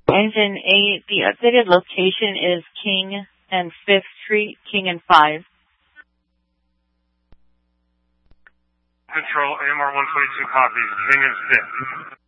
Engine 8, the updated location is King and 5th Street, King and 5. Control, AMR 122 copies, King and 5th.